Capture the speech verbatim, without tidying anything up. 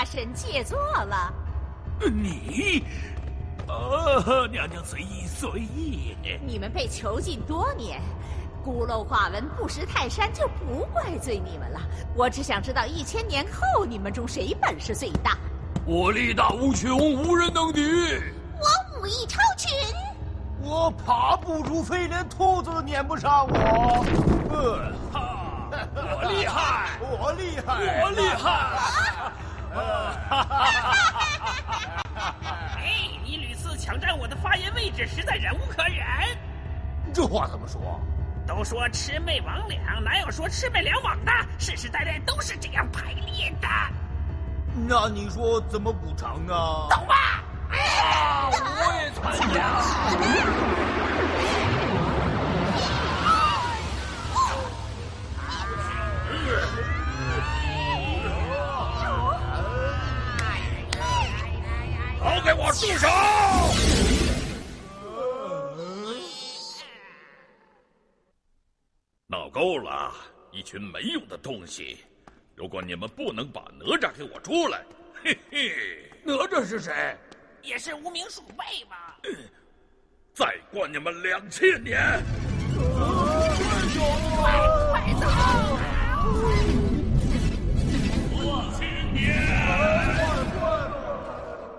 神借座了。 你，呃，娘娘随意随意。 你们被囚禁多年，孤陋寡闻、不识泰山，就不怪罪你们了。我只想知道，一千年后你们中谁本事最大？ 我力大无穷，无人能敌。 我武艺超群。 我爬不如飞，连兔子都撵不上我。呃， 哈，我厉害， 我厉害， 我厉害。 哎，你屡次抢占我的发言位置，实在忍无可忍。 这话怎么说？ 都说魑魅魍魉，哪有说魑魅两网的？世世代代都是这样排列的。 那你说怎么补偿啊？ 走吧。 啊！我也参加。都给我住手！闹够了，一群没用的东西！如果你们不能把哪吒给我出来，嘿嘿， 哪吒是谁？ 也是无名鼠辈吧。 再关你们两千年！